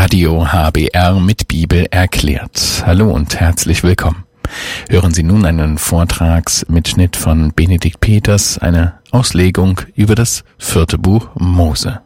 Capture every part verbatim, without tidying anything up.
Radio H B R mit Bibel erklärt. Hallo und herzlich willkommen. Hören Sie nun einen Vortragsmitschnitt von Benedikt Peters, eine Auslegung über das vierte Buch Mose.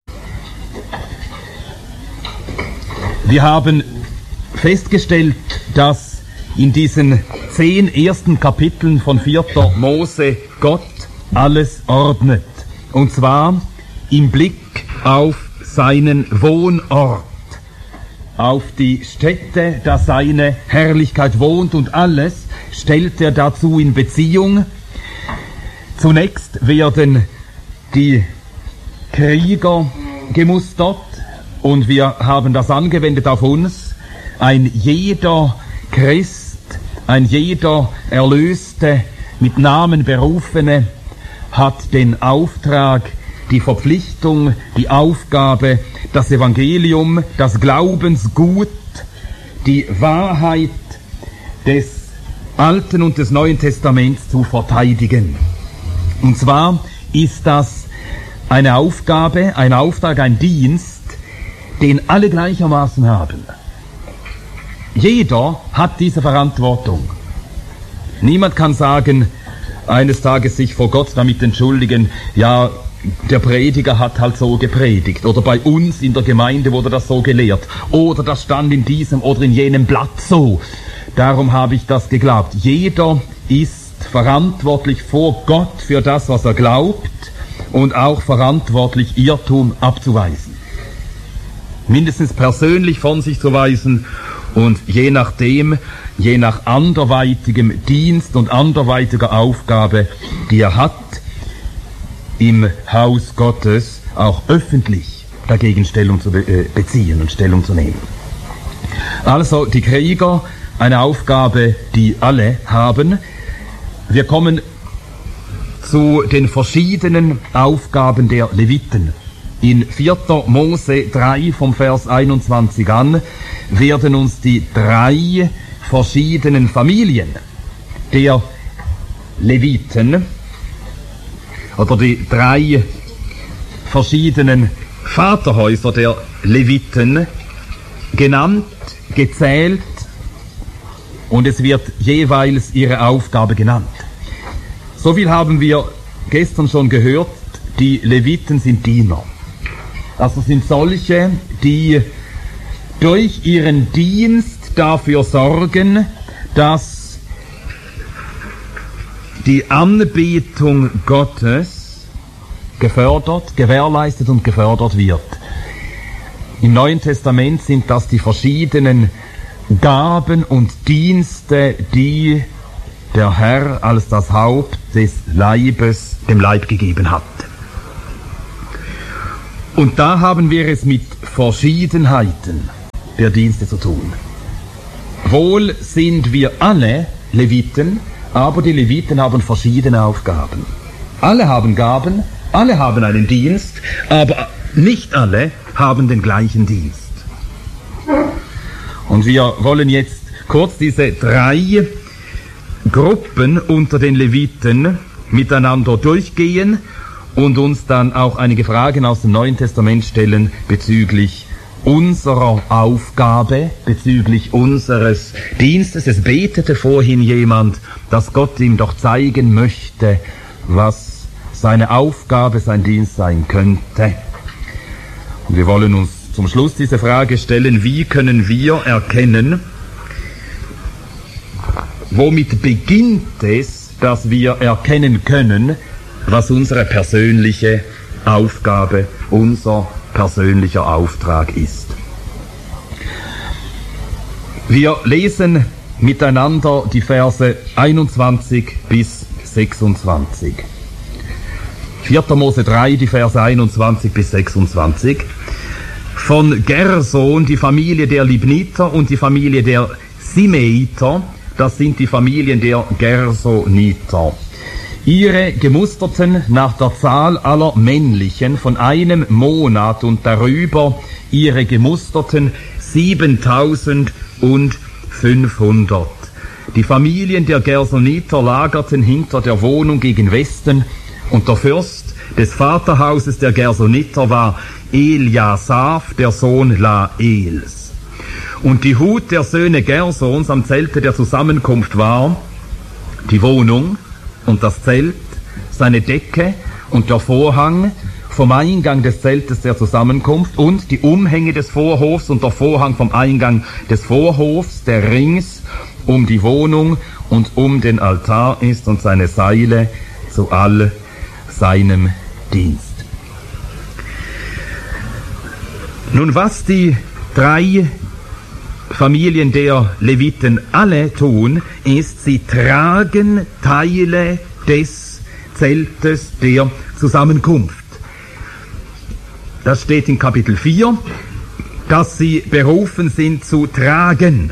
Wir haben festgestellt, dass in diesen zehn ersten Kapiteln von vierter Mose Gott alles ordnet. Und zwar im Blick auf seinen Wohnort, auf die Stätte, da seine Herrlichkeit wohnt, und alles stellt er dazu in Beziehung. Zunächst werden die Krieger gemustert, und wir haben das angewendet auf uns. Ein jeder Christ, ein jeder Erlöste, mit Namen Berufene, hat den Auftrag, die Verpflichtung, die Aufgabe, das Evangelium, das Glaubensgut, die Wahrheit des Alten und des Neuen Testaments zu verteidigen. Und zwar ist das eine Aufgabe, ein Auftrag, ein Dienst, den alle gleichermaßen haben. Jeder hat diese Verantwortung. Niemand kann sagen, eines Tages sich vor Gott damit entschuldigen, ja, der Prediger hat halt so gepredigt, oder bei uns in der Gemeinde wurde das so gelehrt, oder das stand in diesem oder in jenem Blatt so. Darum habe ich das geglaubt. Jeder ist verantwortlich vor Gott für das, was er glaubt, und auch verantwortlich, Irrtum abzuweisen. Mindestens persönlich von sich zu weisen, und je nachdem, je nach anderweitigem Dienst und anderweitiger Aufgabe, die er hat, im Haus Gottes auch öffentlich dagegen Stellung zu be- äh, beziehen und Stellung zu nehmen. Also die Krieger, eine Aufgabe, die alle haben. Wir kommen zu den verschiedenen Aufgaben der Leviten. In vierter Mose drei vom Vers einundzwanzig an werden uns die drei verschiedenen Familien der Leviten oder die drei verschiedenen Vaterhäuser der Leviten genannt, gezählt, und es wird jeweils ihre Aufgabe genannt. So viel haben wir gestern schon gehört, die Leviten sind Diener. Also sind solche, die durch ihren Dienst dafür sorgen, dass die Anbetung Gottes gefördert, gewährleistet und gefördert wird. Im Neuen Testament sind das die verschiedenen Gaben und Dienste, die der Herr als das Haupt des Leibes dem Leib gegeben hat. Und da haben wir es mit Verschiedenheiten der Dienste zu tun. Wohl sind wir alle Leviten, aber die Leviten haben verschiedene Aufgaben. Alle haben Gaben, alle haben einen Dienst, aber nicht alle haben den gleichen Dienst. Und wir wollen jetzt kurz diese drei Gruppen unter den Leviten miteinander durchgehen und uns dann auch einige Fragen aus dem Neuen Testament stellen bezüglich unserer Aufgabe, bezüglich unseres Dienstes. Es betete vorhin jemand, dass Gott ihm doch zeigen möchte, was seine Aufgabe, sein Dienst sein könnte. Und wir wollen uns zum Schluss diese Frage stellen: Wie können wir erkennen, womit beginnt es, dass wir erkennen können, was unsere persönliche Aufgabe, unser persönlicher Auftrag ist? Wir lesen miteinander die Verse einundzwanzig bis sechsundzwanzig. vierter Mose drei, die Verse einundzwanzig bis sechsundzwanzig. Von Gerson, die Familie der Libniter, und die Familie der Simeiter, das sind die Familien der Gersoniter. Ihre Gemusterten nach der Zahl aller Männlichen von einem Monat und darüber, ihre Gemusterten siebentausendfünfhundert. Die Familien der Gersoniter lagerten hinter der Wohnung gegen Westen, und der Fürst des Vaterhauses der Gersoniter war Eliasaph, der Sohn Laels. Und die Hut der Söhne Gersons am Zelte der Zusammenkunft war die Wohnung und das Zelt, seine Decke und der Vorhang vom Eingang des Zeltes der Zusammenkunft und die Umhänge des Vorhofs und der Vorhang vom Eingang des Vorhofs, der rings um die Wohnung und um den Altar ist und seine Seile zu all seinem Dienst. Nun, was die drei Familien der Leviten alle tun, ist, sie tragen Teile des Zeltes der Zusammenkunft. Das steht in Kapitel vier, dass sie berufen sind zu tragen.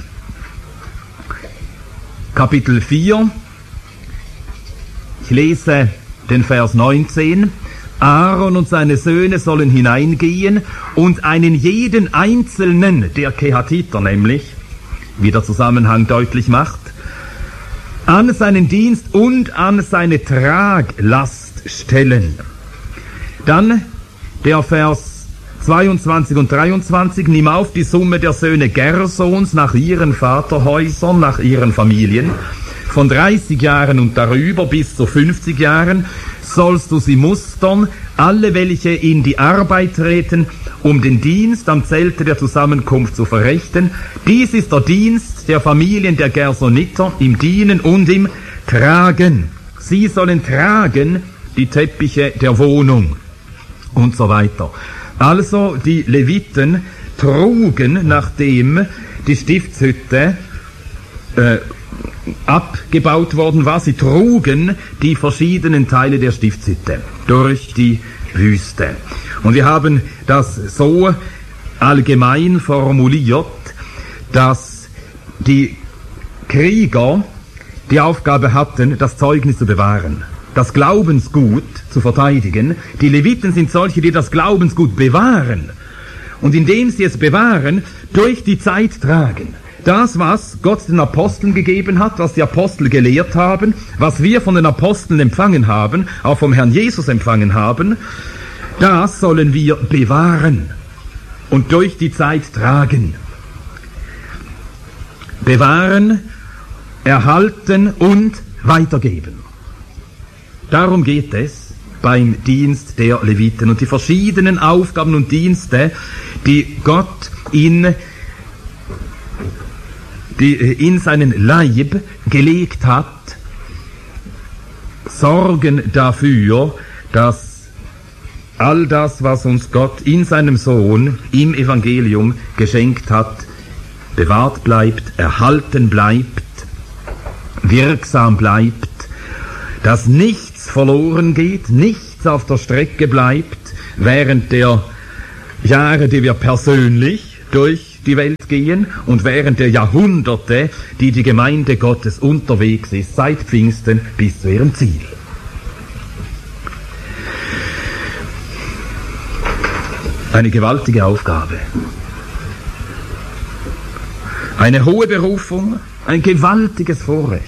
Kapitel vier, ich lese den Vers neunzehn. Aaron und seine Söhne sollen hineingehen und einen jeden einzelnen, der Kehatiter nämlich, wie der Zusammenhang deutlich macht, an seinen Dienst und an seine Traglast stellen. Dann der Vers zweiundzwanzig und dreiundzwanzig, nimm auf die Summe der Söhne Gersons nach ihren Vaterhäusern, nach ihren Familien, von dreißig Jahren und darüber bis zu fünfzig Jahren, sollst du sie mustern, alle welche in die Arbeit treten, um den Dienst am Zelte der Zusammenkunft zu verrichten. Dies ist der Dienst der Familien der Gersoniter im Dienen und im Tragen. Sie sollen tragen die Teppiche der Wohnung und so weiter. Also die Leviten trugen, nachdem die Stiftshütte äh, abgebaut worden war, sie trugen die verschiedenen Teile der Stiftshütte durch die Wüste. Und wir haben das so allgemein formuliert, dass die Krieger die Aufgabe hatten, das Zeugnis zu bewahren, das Glaubensgut zu verteidigen. Die Leviten sind solche, die das Glaubensgut bewahren und indem sie es bewahren, durch die Zeit tragen. Das, was Gott den Aposteln gegeben hat, was die Apostel gelehrt haben, was wir von den Aposteln empfangen haben, auch vom Herrn Jesus empfangen haben, das sollen wir bewahren und durch die Zeit tragen. Bewahren, erhalten und weitergeben. Darum geht es beim Dienst der Leviten und die verschiedenen Aufgaben und Dienste, die Gott in die in seinen Leib gelegt hat, sorgen dafür, dass all das, was uns Gott in seinem Sohn im Evangelium geschenkt hat, bewahrt bleibt, erhalten bleibt, wirksam bleibt, dass nichts verloren geht, nichts auf der Strecke bleibt, während der Jahre, die wir persönlich durch die Welt gehen und während der Jahrhunderte, die die Gemeinde Gottes unterwegs ist, seit Pfingsten bis zu ihrem Ziel. Eine gewaltige Aufgabe. Eine hohe Berufung, ein gewaltiges Vorrecht.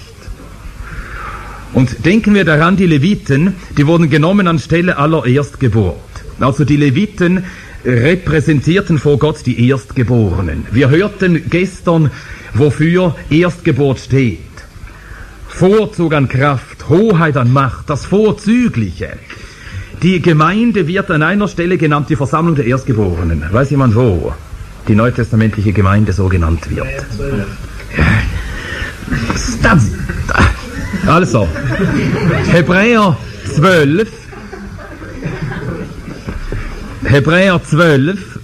Und denken wir daran, die Leviten, die wurden genommen anstelle aller Erstgeburt. Also die Leviten repräsentierten vor Gott die Erstgeborenen. Wir hörten gestern, wofür Erstgeburt steht. Vorzug an Kraft, Hoheit an Macht, das Vorzügliche. Die Gemeinde wird an einer Stelle genannt, die Versammlung der Erstgeborenen. Weiß jemand wo die neutestamentliche Gemeinde so genannt wird? Also, Hebräer zwölf, Hebräer zwölf,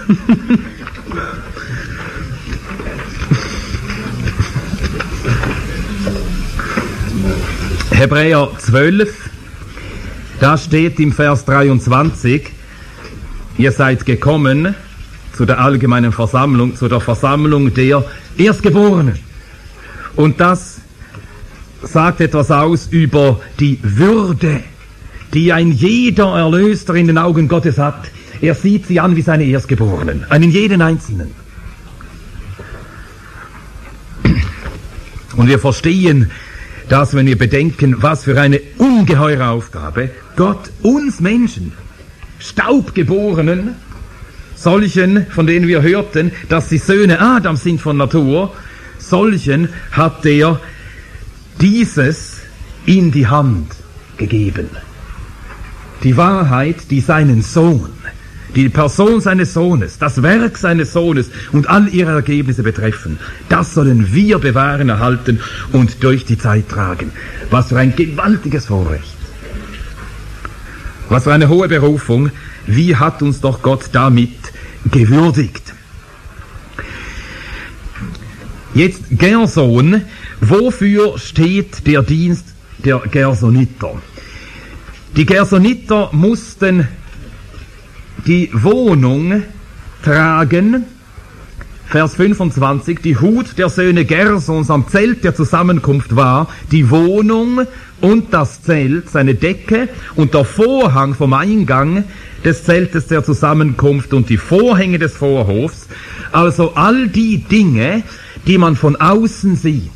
Hebräer zwölf, da steht im Vers dreiundzwanzig, ihr seid gekommen zu der allgemeinen Versammlung, zu der Versammlung der Erstgeborenen. Und das sagt etwas aus über die Würde, die ein jeder Erlöster in den Augen Gottes hat. Er sieht sie an wie seine Erstgeborenen, einen jeden Einzelnen. Und wir verstehen das, wenn wir bedenken, was für eine ungeheure Aufgabe Gott uns Menschen, Staubgeborenen, solchen, von denen wir hörten, dass sie Söhne Adams sind von Natur, solchen hat er dieses in die Hand gegeben. Die Wahrheit, die seinen Sohn, die Person seines Sohnes, das Werk seines Sohnes und all ihre Ergebnisse betreffen, das sollen wir bewahren, erhalten und durch die Zeit tragen. Was für ein gewaltiges Vorrecht. Was für eine hohe Berufung. Wie hat uns doch Gott damit gewürdigt. Jetzt Gerson. Wofür steht der Dienst der Gersoniter? Die Gersoniter mussten die Wohnung tragen, Vers fünfundzwanzig, die Hut der Söhne Gersons am Zelt der Zusammenkunft war die Wohnung und das Zelt, seine Decke und der Vorhang vom Eingang des Zeltes der Zusammenkunft und die Vorhänge des Vorhofs, also all die Dinge, die man von außen sieht.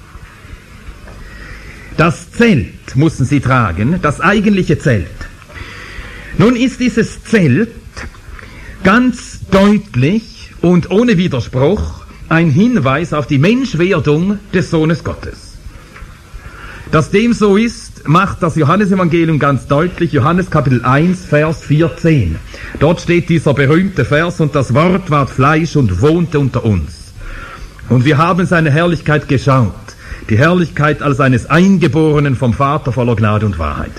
Das Zelt mussten sie tragen, das eigentliche Zelt. Nun ist dieses Zelt ganz deutlich und ohne Widerspruch ein Hinweis auf die Menschwerdung des Sohnes Gottes. Dass dem so ist, macht das Johannesevangelium ganz deutlich, Johannes Kapitel eins, Vers vierzehn. Dort steht dieser berühmte Vers, und das Wort ward Fleisch und wohnte unter uns. Und wir haben seine Herrlichkeit geschaut, die Herrlichkeit als eines Eingeborenen vom Vater voller Gnade und Wahrheit.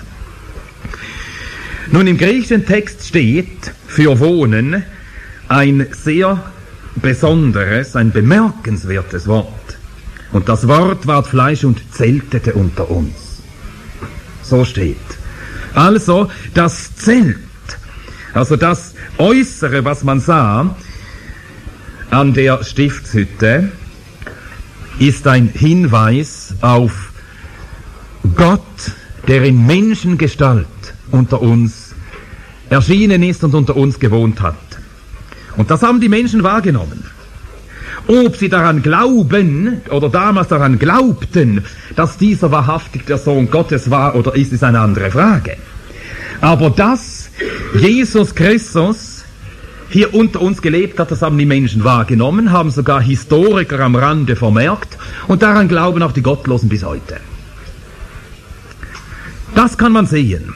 Nun, im griechischen Text steht für wohnen ein sehr besonderes, ein bemerkenswertes Wort. Und das Wort ward Fleisch und zeltete unter uns. So steht. Also das Zelt, also das Äußere, was man sah an der Stiftshütte, ist ein Hinweis auf Gott, der in Menschengestalt unter uns erschienen ist und unter uns gewohnt hat. Und das haben die Menschen wahrgenommen. Ob sie daran glauben oder damals daran glaubten, dass dieser wahrhaftig der Sohn Gottes war oder ist, ist eine andere Frage. Aber dass Jesus Christus hier unter uns gelebt hat, das haben die Menschen wahrgenommen, haben sogar Historiker am Rande vermerkt, und daran glauben auch die Gottlosen bis heute. Das kann man sehen.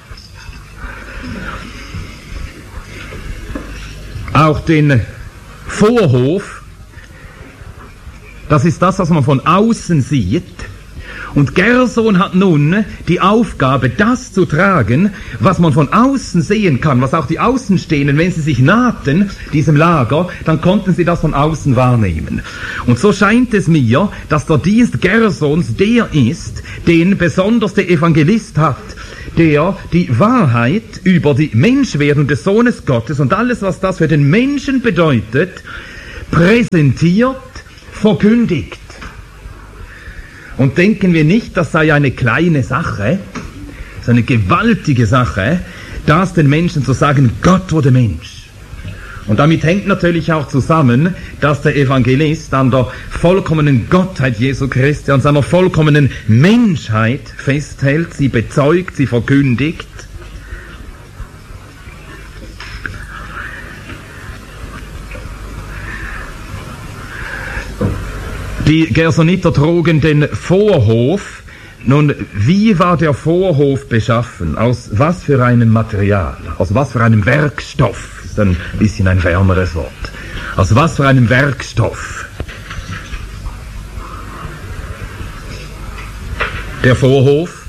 Auch den Vorhof, das ist das, was man von außen sieht. Und Gerson hat nun die Aufgabe, das zu tragen, was man von außen sehen kann, was auch die Außenstehenden, wenn sie sich nahten, diesem Lager, dann konnten sie das von außen wahrnehmen. Und so scheint es mir, dass der Dienst Gersons der ist, den besonders der Evangelist hat, der die Wahrheit über die Menschwerdung des Sohnes Gottes und alles, was das für den Menschen bedeutet, präsentiert, verkündigt. Und denken wir nicht, das sei eine kleine Sache, das ist eine gewaltige Sache, das den Menschen zu sagen, Gott wurde Mensch. Und damit hängt natürlich auch zusammen, dass der Evangelist an der vollkommenen Gottheit Jesu Christi, an seiner vollkommenen Menschheit festhält, sie bezeugt, sie verkündigt. Die Gersoniter trugen den Vorhof. Nun, wie war der Vorhof beschaffen? Aus was für einem Material? Aus was für einem Werkstoff? Das ist ein bisschen ein wärmeres Wort. Aus was für einem Werkstoff? Der Vorhof?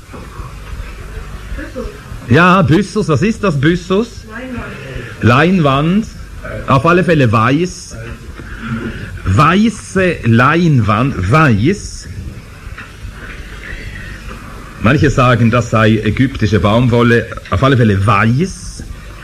Ja, Byssus. Was ist das, Byssus? Leinwand. Leinwand. Auf alle Fälle weiß. Weiße Leinwand, weiß. Manche sagen, das sei ägyptische Baumwolle, auf alle Fälle weiß.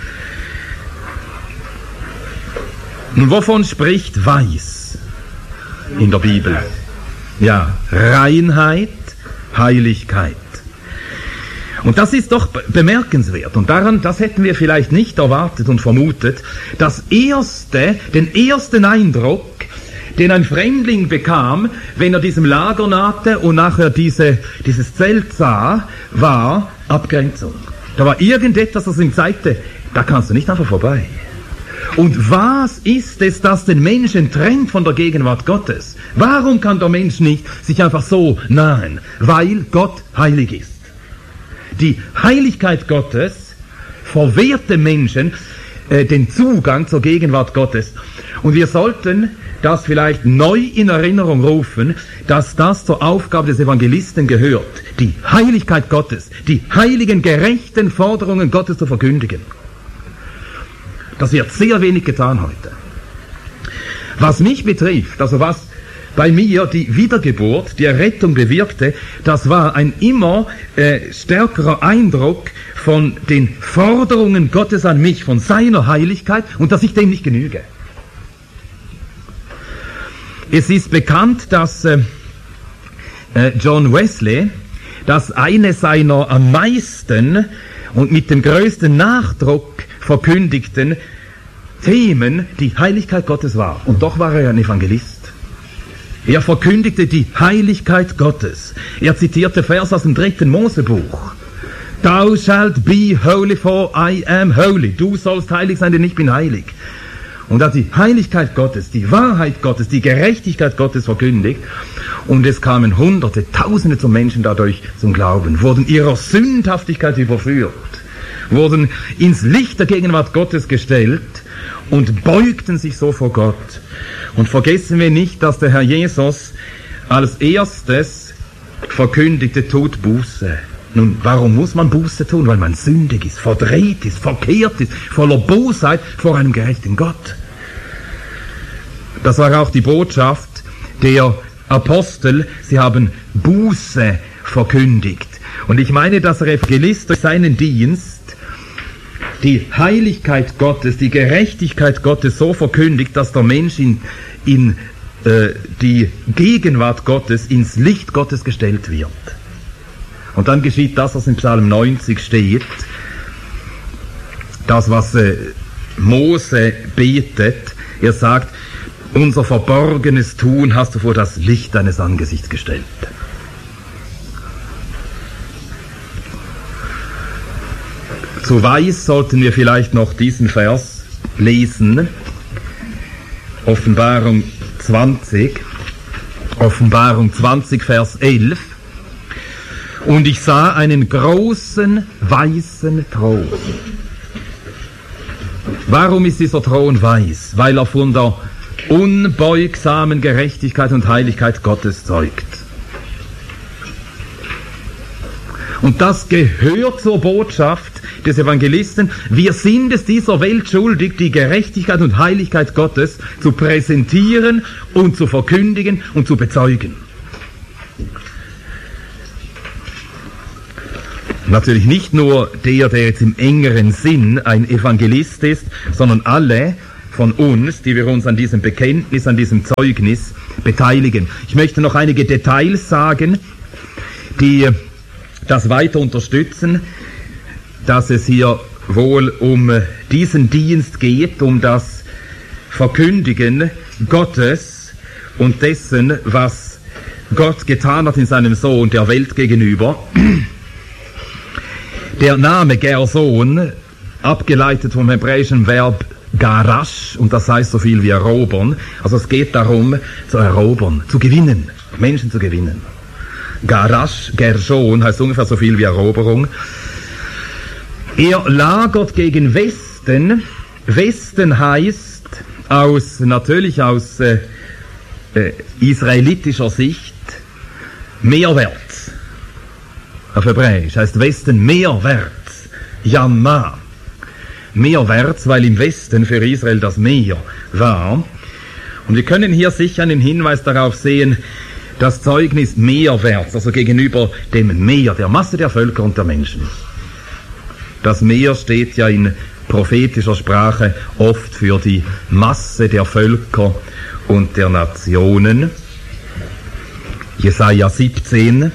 Nun, wovon spricht weiß in der Bibel? Ja, Reinheit, Heiligkeit. Und das ist doch bemerkenswert. Und daran, das hätten wir vielleicht nicht erwartet und vermutet, das erste, den ersten Eindruck, den ein Fremdling bekam, wenn er diesem Lager nahte und nachher diese, dieses Zelt sah, war Abgrenzung. Da war irgendetwas, das ihm zeigte, da kannst du nicht einfach vorbei. Und was ist es, das den Menschen trennt von der Gegenwart Gottes? Warum kann der Mensch nicht sich einfach so nahen? Weil Gott heilig ist. Die Heiligkeit Gottes verwehrt dem Menschen äh, den Zugang zur Gegenwart Gottes. Und wir sollten das vielleicht neu in Erinnerung rufen, dass das zur Aufgabe des Evangelisten gehört, die Heiligkeit Gottes, die heiligen, gerechten Forderungen Gottes zu verkündigen. Das wird sehr wenig getan heute. Was mich betrifft, also was bei mir die Wiedergeburt, die Errettung bewirkte, das war ein immer äh, stärkerer Eindruck von den Forderungen Gottes an mich, von seiner Heiligkeit und dass ich dem nicht genüge. Es ist bekannt, dass äh, John Wesley, dass eine seiner am meisten und mit dem größten Nachdruck verkündigten Themen die Heiligkeit Gottes war. Und doch war er ein Evangelist. Er verkündigte die Heiligkeit Gottes. Er zitierte Vers aus dem dritten Mosebuch. Thou shalt be holy, for I am holy. Du sollst heilig sein, denn ich bin heilig. Und er hat die Heiligkeit Gottes, die Wahrheit Gottes, die Gerechtigkeit Gottes verkündigt. Und es kamen Hunderte, Tausende von Menschen dadurch zum Glauben, wurden ihrer Sündhaftigkeit überführt, wurden ins Licht der Gegenwart Gottes gestellt und beugten sich so vor Gott. Und vergessen wir nicht, dass der Herr Jesus als erstes verkündigte, tut Buße. Nun, warum muss man Buße tun? Weil man sündig ist, verdreht ist, verkehrt ist, voller Bosheit vor einem gerechten Gott. Das war auch die Botschaft der Apostel. Sie haben Buße verkündigt. Und ich meine, dass der Evangelist durch seinen Dienst die Heiligkeit Gottes, die Gerechtigkeit Gottes so verkündigt, dass der Mensch in, in äh, die Gegenwart Gottes, ins Licht Gottes gestellt wird. Und dann geschieht das, was in Psalm neunzig steht, das, was äh, Mose betet. Er sagt, unser verborgenes Tun hast du vor das Licht deines Angesichts gestellt. Zu Weiß sollten wir vielleicht noch diesen Vers lesen. Offenbarung zwanzig. Offenbarung zwanzig, Vers elf. Und ich sah einen großen, weißen Thron. Warum ist dieser Thron weiß? Weil er von der unbeugsamen Gerechtigkeit und Heiligkeit Gottes zeugt. Und das gehört zur Botschaft des Evangelisten. Wir sind es dieser Welt schuldig, die Gerechtigkeit und Heiligkeit Gottes zu präsentieren und zu verkündigen und zu bezeugen. Natürlich nicht nur der, der jetzt im engeren Sinn ein Evangelist ist, sondern alle von uns, die wir uns an diesem Bekenntnis, an diesem Zeugnis beteiligen. Ich möchte noch einige Details sagen, die das weiter unterstützen, dass es hier wohl um diesen Dienst geht, um das Verkündigen Gottes und dessen, was Gott getan hat in seinem Sohn der Welt gegenüber. Der Name Gerson, abgeleitet vom hebräischen Verb Garash, und das heißt so viel wie erobern. Also es geht darum, zu erobern, zu gewinnen, Menschen zu gewinnen. Garash, Gershon, heißt ungefähr so viel wie Eroberung. Er lagert gegen Westen. Westen heißt aus, natürlich aus äh, äh, israelitischer Sicht, meerwärts. Auf Hebräisch heißt Westen meerwärts, Yamma. Meerwärts, weil im Westen für Israel das Meer war. Und wir können hier sicher einen Hinweis darauf sehen, das Zeugnis meerwärts, also gegenüber dem Meer, der Masse der Völker und der Menschen. Das Meer steht ja in prophetischer Sprache oft für die Masse der Völker und der Nationen. Jesaja siebzehn.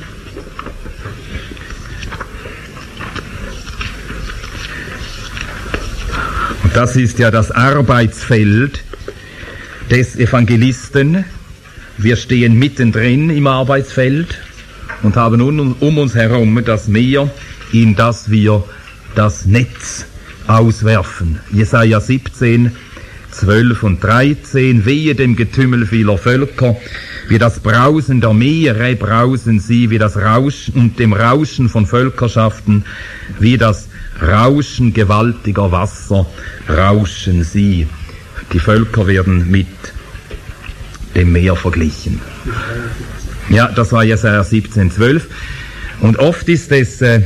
Und das ist ja das Arbeitsfeld des Evangelisten. Wir stehen mittendrin im Arbeitsfeld und haben um uns herum das Meer, in das wir das Netz auswerfen. Jesaja siebzehn, zwölf und dreizehn, wehe dem Getümmel vieler Völker, wie das Brausen der Meere brausen sie, wie das Rauschen und dem Rauschen von Völkerschaften, wie das Rauschen gewaltiger Wasser rauschen sie. Die Völker werden mit dem Meer verglichen. Ja, das war Jesaja siebzehn, zwölf. Und oft ist es äh,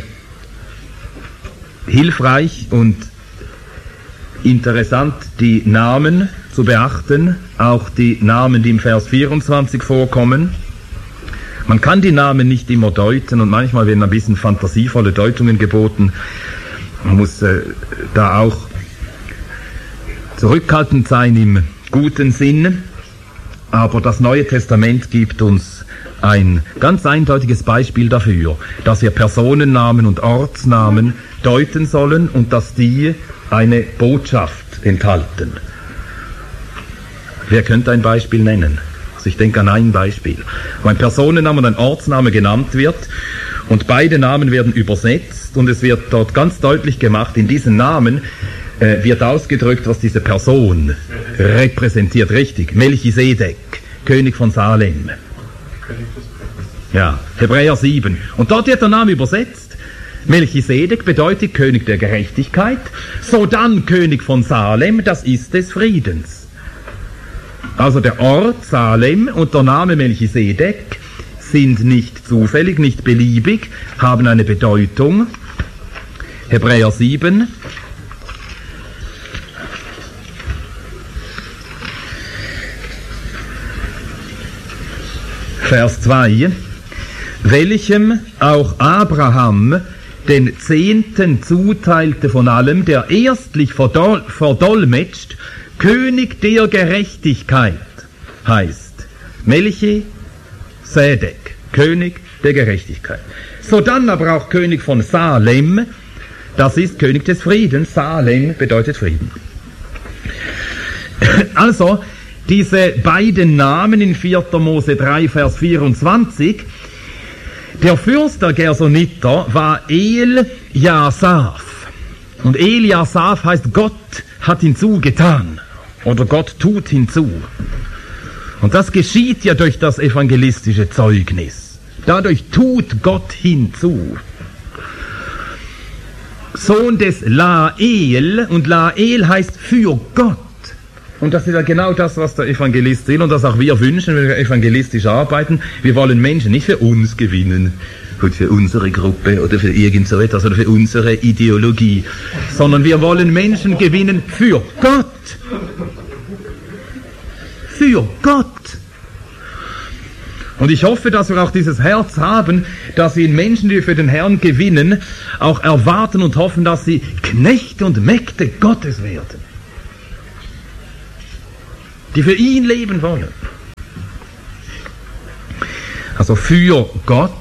hilfreich und interessant, die Namen zu beachten, auch die Namen, die im Vers vierundzwanzig vorkommen. Man kann die Namen nicht immer deuten und manchmal werden ein bisschen fantasievolle Deutungen geboten. Man muss äh, da auch zurückhaltend sein im guten Sinn, aber das Neue Testament gibt uns ein ganz eindeutiges Beispiel dafür, dass wir Personennamen und Ortsnamen deuten sollen und dass die eine Botschaft enthalten. Wer könnte ein Beispiel nennen? Also ich denke an ein Beispiel, wo ein Personenname und ein Ortsname genannt wird und beide Namen werden übersetzt und es wird dort ganz deutlich gemacht, in diesen Namen äh, wird ausgedrückt, was diese Person repräsentiert. Richtig, Melchisedek, König von Salem. Ja, Hebräer sieben. Und dort wird der Name übersetzt. Melchisedek bedeutet König der Gerechtigkeit, sodann König von Salem, das ist des Friedens. Also der Ort Salem und der Name Melchisedek sind nicht zufällig, nicht beliebig, haben eine Bedeutung. Hebräer sieben. Vers zwei. Welchem auch Abraham den Zehnten zuteilte von allem, der erstlich verdol- verdolmetscht, König der Gerechtigkeit heißt. Melchisedek, König der Gerechtigkeit. Sodann aber auch König von Salem, das ist König des Friedens. Salem bedeutet Frieden. Also, diese beiden Namen in vierter Mose drei, Vers vierundzwanzig. Der Fürst der Gersoniter war El-Jasaf. Und El-Jasaf heißt, Gott hat hinzugetan. Oder Gott tut hinzu. Und das geschieht ja durch das evangelistische Zeugnis. Dadurch tut Gott hinzu. Sohn des Lael, und Lael heißt für Gott. Und das ist ja genau das, was der Evangelist will und das auch wir wünschen, wenn wir evangelistisch arbeiten. Wir wollen Menschen nicht für uns gewinnen, oder für unsere Gruppe oder für irgend so etwas oder für unsere Ideologie, sondern wir wollen Menschen gewinnen für Gott. Für Gott. Und ich hoffe, dass wir auch dieses Herz haben, dass wir in Menschen, die wir für den Herrn gewinnen, auch erwarten und hoffen, dass sie Knechte und Mägde Gottes werden. Die für ihn leben wollen. Also für Gott.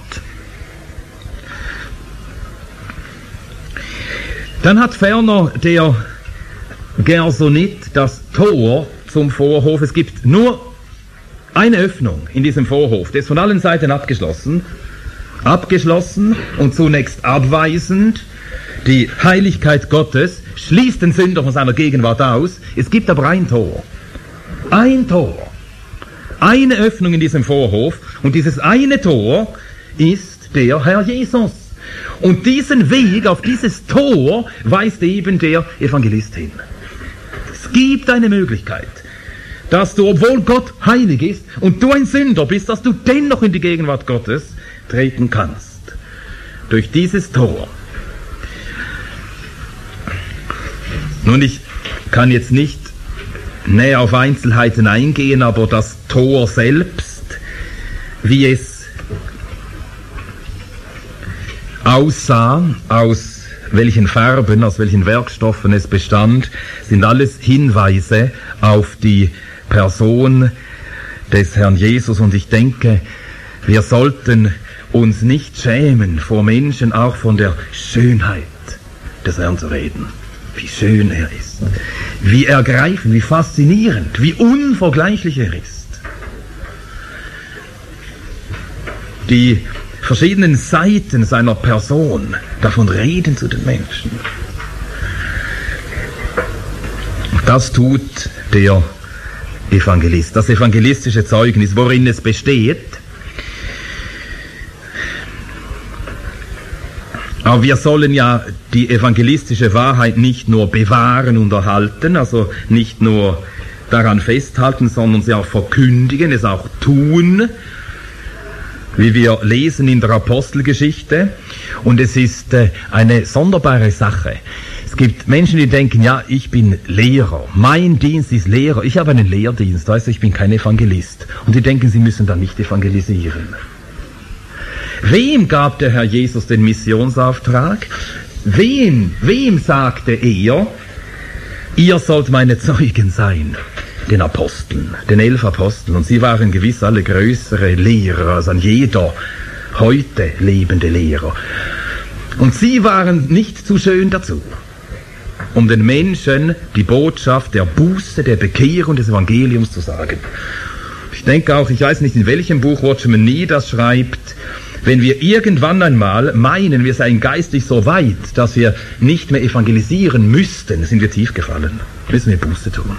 Dann hat ferner der Gersonit das Tor zum Vorhof. Es gibt nur eine Öffnung in diesem Vorhof. Der ist von allen Seiten abgeschlossen. Abgeschlossen und zunächst abweisend. Die Heiligkeit Gottes schließt den Sünder von seiner Gegenwart aus. Es gibt aber ein Tor. Ein Tor. Eine Öffnung in diesem Vorhof. Und dieses eine Tor ist der Herr Jesus. Und diesen Weg auf dieses Tor weist eben der Evangelist hin. Es gibt eine Möglichkeit, dass du, obwohl Gott heilig ist und du ein Sünder bist, dass du dennoch in die Gegenwart Gottes treten kannst. Durch dieses Tor. Nun, ich kann jetzt nicht näher auf Einzelheiten eingehen, aber das Tor selbst, wie es aussah, aus welchen Farben, aus welchen Werkstoffen es bestand, sind alles Hinweise auf die Person des Herrn Jesus. Und ich denke, wir sollten uns nicht schämen, vor Menschen auch von der Schönheit des Herrn zu reden. Wie schön er ist, wie ergreifend, wie faszinierend, wie unvergleichlich er ist. Die verschiedenen Seiten seiner Person, davon reden zu den Menschen. Das tut der Evangelist, das evangelistische Zeugnis, worin es besteht. Aber wir sollen ja die evangelistische Wahrheit nicht nur bewahren und erhalten, also nicht nur daran festhalten, sondern sie auch verkündigen, es auch tun, wie wir lesen in der Apostelgeschichte. Und es ist äh, eine sonderbare Sache. Es gibt Menschen, die denken, ja, ich bin Lehrer, mein Dienst ist Lehrer, ich habe einen Lehrdienst, weißt du, ich bin kein Evangelist. Und die denken, sie müssen dann nicht evangelisieren. Wem gab der Herr Jesus den Missionsauftrag? Wem, wem sagte er, ihr sollt meine Zeugen sein? Den Aposteln, den elf Aposteln. Und sie waren gewiss alle größere Lehrer als an jeder heute lebende Lehrer. Und sie waren nicht zu schön dazu, um den Menschen die Botschaft der Buße, der Bekehrung des Evangeliums zu sagen. Ich denke auch, ich weiß nicht, in welchem Buch Watchman Nee das schreibt, wenn wir irgendwann einmal meinen, wir seien geistlich so weit, dass wir nicht mehr evangelisieren müssten, sind wir tief gefallen. Müssen wir Buße tun.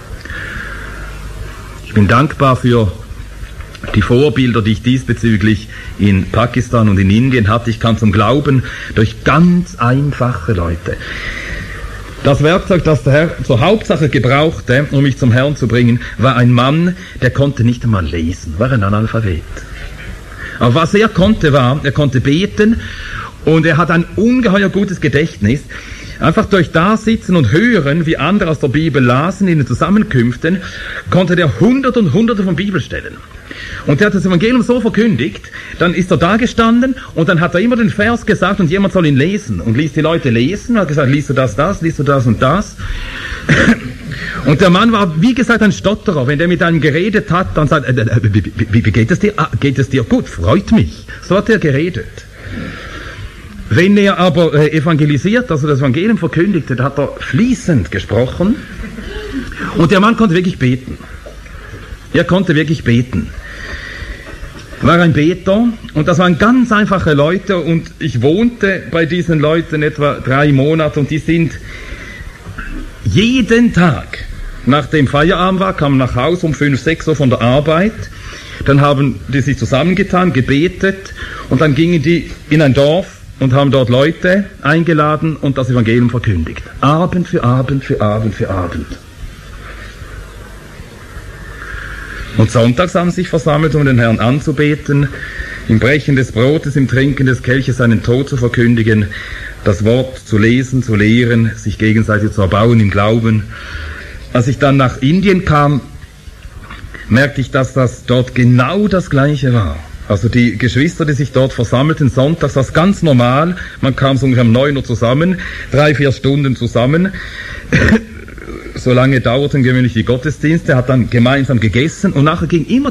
Ich bin dankbar für die Vorbilder, die ich diesbezüglich in Pakistan und in Indien hatte. Ich kann zum Glauben durch ganz einfache Leute. Das Werkzeug, das der Herr zur Hauptsache gebrauchte, um mich zum Herrn zu bringen, war ein Mann, der konnte nicht einmal lesen, war ein Analphabet. Aber was er konnte war, er konnte beten und er hat ein ungeheuer gutes Gedächtnis. Einfach durch Dasitzen und Hören, wie andere aus der Bibel lasen, in den Zusammenkünften, konnte der Hunderte und Hunderte von Bibelstellen. Und er hat das Evangelium so verkündigt, dann ist er da gestanden und dann hat er immer den Vers gesagt und jemand soll ihn lesen. Und ließ die Leute lesen, hat gesagt, liest du das, das, liest du das und das. Und der Mann war, wie gesagt, ein Stotterer. Wenn der mit einem geredet hat, dann sagt er, äh, wie, wie, wie geht es dir? Ah, geht es dir gut? Freut mich. So hat er geredet. Wenn er aber äh, evangelisiert, also das Evangelium verkündigte, da hat er fließend gesprochen und der Mann konnte wirklich beten. Er konnte wirklich beten. War ein Beter und das waren ganz einfache Leute und ich wohnte bei diesen Leuten etwa drei Monate und die sind jeden Tag, nachdem Feierabend war, kamen nach Hause um fünf, sechs Uhr von der Arbeit, dann haben die sich zusammengetan, gebetet und dann gingen die in ein Dorf und haben dort Leute eingeladen und das Evangelium verkündigt. Abend für Abend für Abend für Abend. Und sonntags haben sie sich versammelt, um den Herrn anzubeten, im Brechen des Brotes, im Trinken des Kelches seinen Tod zu verkündigen, das Wort zu lesen, zu lehren, sich gegenseitig zu erbauen im Glauben. Als ich dann nach Indien kam, merkte ich, dass das dort genau das Gleiche war. Also die Geschwister, die sich dort versammelten sonntags, das ganz normal. Man kam so ungefähr um neun Uhr zusammen, drei, vier Stunden zusammen. So lange dauerten gewöhnlich die Gottesdienste, hat dann gemeinsam gegessen und nachher ging immer